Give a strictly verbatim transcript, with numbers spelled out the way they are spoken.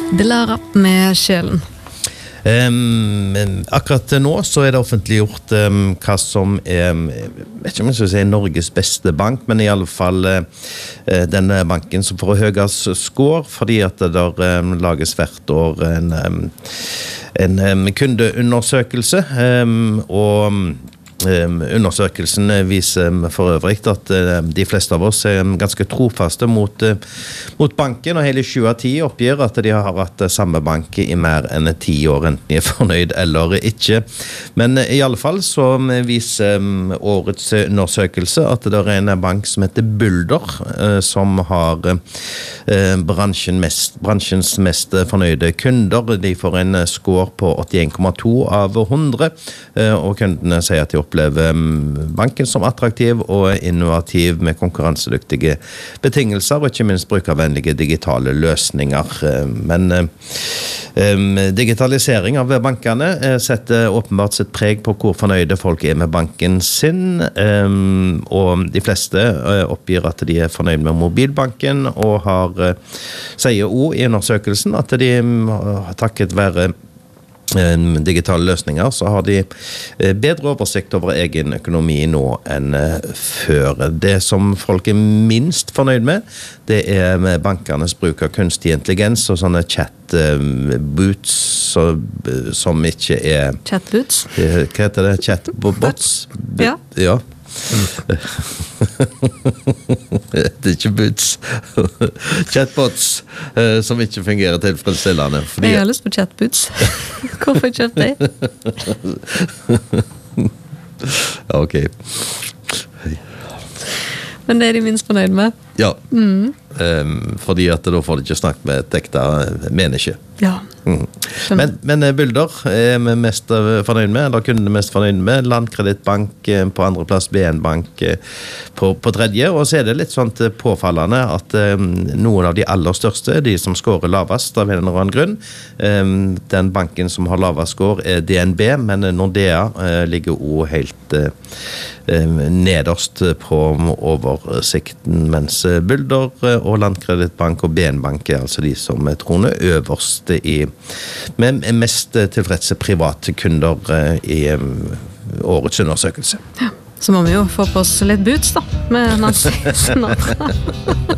Dilara med sjelen. Um, akkurat nå så er det offentliggjort um, hva som er, vet ikke om jeg skal si Norges beste bank, men i alle fall uh, den banken som får høyest score, fordi at det der um, lages hvert år en, um, en um, kundeundersøkelse, um, og Um, undersøkelsen viser for øvrig at uh, de fleste av oss er ganske trofaste mot, uh, mot banken, og hele sju av ti oppgir at de har hatt uh, samme bank i mer enn ti år, enten de er fornøyd eller ikke. Men uh, i alle fall så um, viser um, årets undersøkelse at det er en bank som heter Bulder, uh, som har uh, bransjen mest, bransjens mest fornøyde kunder. De får en score på åttien komma to av hundre, uh, og kundene sier at de opplever banken som attraktiv og innovativ med konkurransedyktige betingelser, og ikke minst brukervennlige digitale løsninger. Men um, digitalisering av bankene setter åpenbart sitt preg på hvor fornøyde folk er med banken sin, um, og de fleste oppgir at de er fornøyd med mobilbanken, og har, sier også i undersøkelsen at de har takket være digitale løsninger, så har de bedre oversikt over egen økonomi nå enn før. Det som folk er minst fornøyd med, det er med bankernes bruk av kunstig intelligens og sånne chatboots som ikke er... Chatboots? Hva heter det? Chatbots? Ja. Ja. Det er ikke boots. Chatbots uh, som ikke fungerer tilfredsstillende. Fordi... Jeg har lyst på chatboots. Hvorfor kjøpt det? Ja, ok. Men det er de minst fornøyd med? Ja. Mm. Um, fordi at da får de ikke snakket med et ekte menneske. Ja. Mm. Men, men Bulder er vi mest fornøyd med, eller kundene mest fornøyd med. Landkredittbank på andre plass, B N Bank på, på tredje, og så er det litt sånn påfallende at um, noen av de aller største, de som scorer lavest av en eller annen grunn, um, den banken som har lavest score er D N B, men Nordea uh, ligger også helt uh, um, nederst på oversikten, mens Bulder og Landkredittbank og B N Bank er altså de som troner øverst i, med mest tilfredse private kunder i årets undersøkelse. Ja, så må vi jo få på oss litt boots da, med Nancy Sinatra.